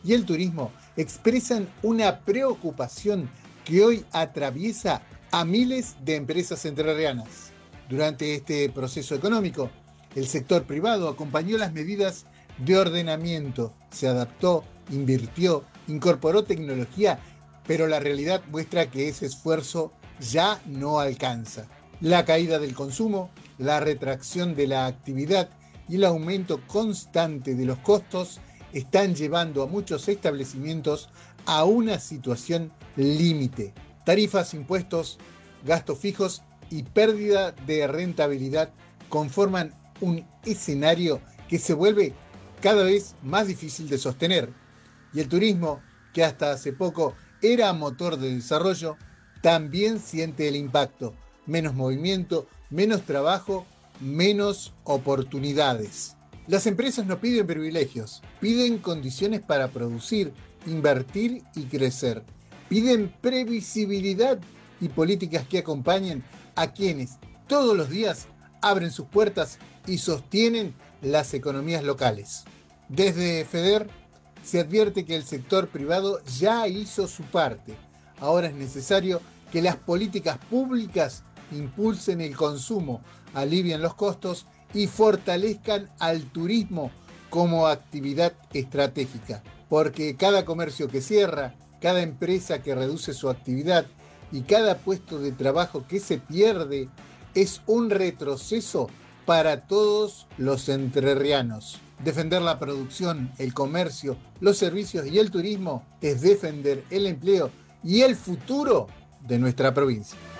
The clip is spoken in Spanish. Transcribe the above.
y el turismo expresan una preocupación que hoy atraviesa a miles de empresas entrerrianas. Durante este proceso económico, el sector privado acompañó las medidas de ordenamiento, se adaptó, invirtió, incorporó tecnología, pero la realidad muestra que ese esfuerzo ya no alcanza. La caída del consumo, la retracción de la actividad y el aumento constante de los costos están llevando a muchos establecimientos a una situación límite. Tarifas, impuestos, gastos fijos y pérdida de rentabilidad conforman un escenario que se vuelve cada vez más difícil de sostener. Y el turismo, que hasta hace poco era motor de desarrollo, también siente el impacto. Menos movimiento, menos trabajo, menos oportunidades. Las empresas no piden privilegios, piden condiciones para producir, invertir y crecer. Piden previsibilidad y políticas que acompañen a quienes todos los días abren sus puertas y sostienen las economías locales. Desde FEDER se advierte que el sector privado ya hizo su parte. Ahora es necesario que las políticas públicas impulsen el consumo, alivien los costos y fortalezcan al turismo como actividad estratégica. Porque cada comercio que cierra, cada empresa que reduce su actividad y cada puesto de trabajo que se pierde es un retroceso para todos los entrerrianos. Defender la producción, el comercio, los servicios y el turismo es defender el empleo y el futuro de nuestra provincia.